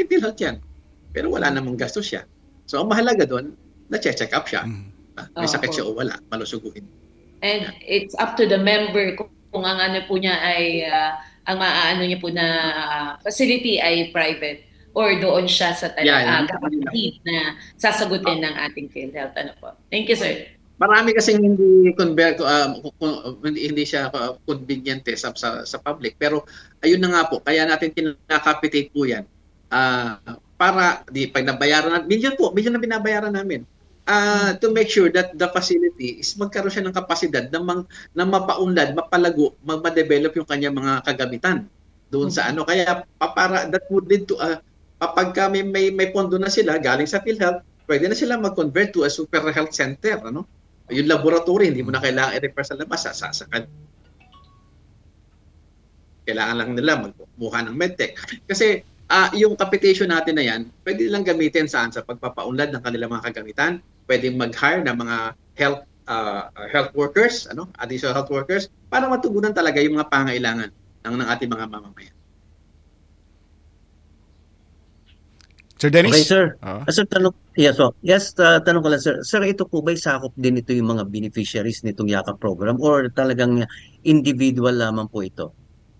PhilHealth yan. Pero wala namang gastos siya. So, ang mahalaga doon, na-check up siya. May sakit siya o wala, malusuguin. And it's up to the member kung ang ano po niya ay, ang maaano niya po na facility ay private or doon siya sa kapatid na sasagutin ng ating PhilHealth. Ano po? Thank you, sir. Marami kasing hindi hindi siya conveniente sa public, pero ayun na nga po, kaya natin kinakapitate po yan para pag nabayaran natin, million na binabayaran namin to make sure that the facility is magkaroon siya ng kapasidad na mapaunlad, mapalago, ma-develop yung kanyang mga kagamitan doon sa ano. Kaya para that would lead to kapag may pondo na sila galing sa PhilHealth, pwede na sila mag-convert to a super health center, ano? Yung laboratory, hindi mo na kailangan i-refer sa labas. Kailangan lang nila magbuka ng medtech. Kasi yung capitation natin na yan, pwede lang gamitin sa pagpapaunlad ng kanilang mga kagamitan. Pwede mag-hire ng mga health workers, additional health workers, para matugunan talaga yung mga pangailangan ng ating mga mamamayan. Sir Dennis? Okay, sir. Sir, tanong ko lang, sir. Sir, ito po ba'y sakop din ito yung mga beneficiaries nitong YAKAP program or talagang individual lamang po ito?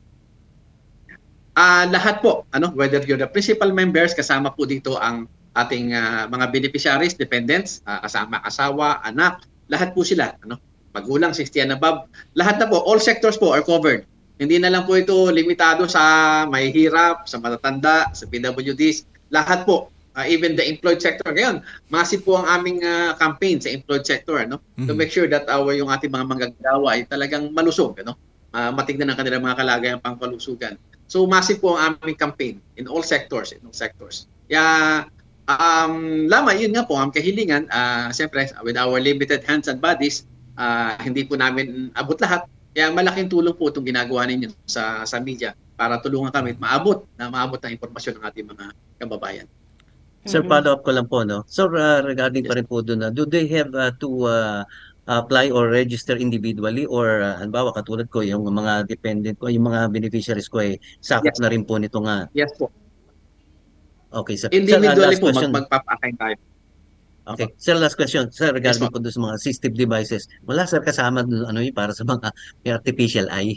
Lahat po, whether you're the principal members, kasama po dito ang ating mga beneficiaries, dependents, kasama asawa, anak, lahat po sila, magulang, 60 and above, lahat na po, all sectors po are covered. Hindi na lang po ito limitado sa may hirap, sa matatanda, sa PWDs, lahat po, even the employed sector. Ngayon, massive po ang aming campaign sa employed sector, to make sure that yung ating mga manggagawa ay talagang malusog, matignan ang kanilang mga kalagayang pangkalusugan. So, massive po ang aming campaign in all sectors, Kaya, yun nga po, ang kahilingan, siyempre, with our limited hands and bodies, hindi po namin abot lahat. Kaya malaking tulong po itong ginagawa ninyo sa media para tulungan kami maabot ng impormasyon ng ating mga kababayan. Sir, follow up ko lang po, no? So, regarding pa rin po doon, do they have to apply or register individually or halimbawa katulad ko, yung mga dependent ko, yung mga beneficiaries ko ay sakop na rin po nito nga? Yes po. Okay, sir. Individually po, magpapa-assign tayo. Okay. Sir, last question. Sir, regarding po doon sa mga assistive devices, wala sir kasama yun para sa mga artificial eye?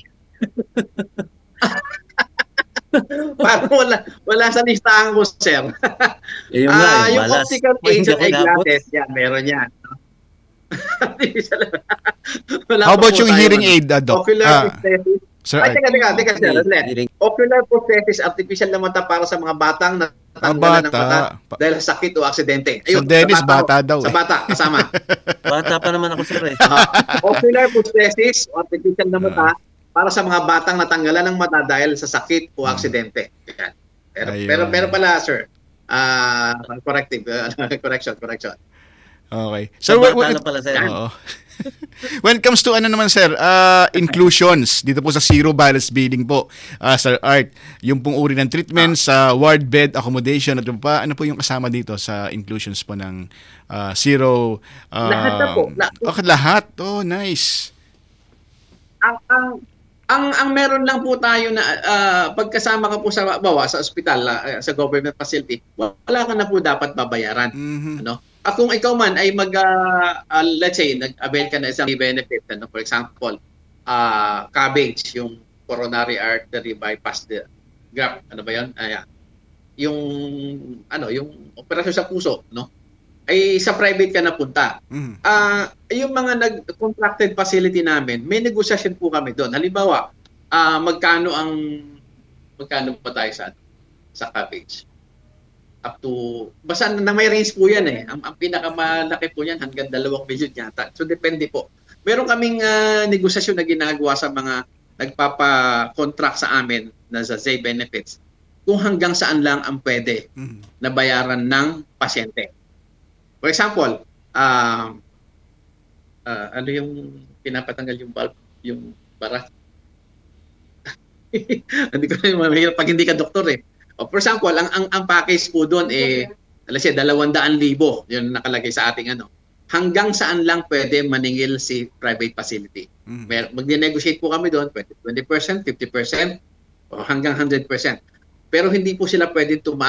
Parang wala sa listahan ko, sir. Yung optical aids and eyeglasses, yan, meron yan. How about yung hearing aid, Doc? Ocular prosthesis. Teka, sir. Ocular prosthesis, artificial na mata para sa mga batang natanggalan ng mata dahil sa sakit o aksidente. Ayun, so Dennis, bata daw. Sa bata, kasama. Bata pa naman ako, sir. Ocular prosthesis, artificial na mata, para sa mga batang natanggalan ng mata dahil sa sakit o aksidente. Pero pala, sir, correction. Okay. So, when it comes to sir, inclusions dito po sa zero balance billing po, Sir Art, yung pong uri ng treatment sa ward bed accommodation at ano po yung kasama dito sa inclusions po ng zero lahat na po. Lahat. Oh, nice. Ang meron lang po tayo na pagkasama ka po sa ospital, sa government facility, wala ka na po dapat babayaran. Kung ikaw man ay let's say nag-avail ka na isang benefit, for example, CABG, yung coronary artery bypass graft, yung operasyon sa puso, ay sa private ka napunta. Yung mga nag-contracted facility namin, may negosasyon po kami doon. Halimbawa, magkano pa tayo sa coverage? Up to, basta na may range po yan eh. Ang pinakamalaki po yan, hanggang 2 million yata. So, depende po. Meron kaming negosasyon na ginagawa sa mga nagpapa-contract sa amin na sa Zay Benefits kung hanggang saan lang ang pwede na bayaran ng pasyente. For example, ano yung pinapatanggal yung bulb, yung barat? Hindi ko na mahirap pag hindi ka doktor eh. For example, ang package po doon let's say 200,000 yung nakalagay sa ating hanggang saan lang pwede maningil si private facility. Mag-negotiate po kami doon, 20%, 50%, o hanggang 100%. Pero hindi po sila pwede tumaas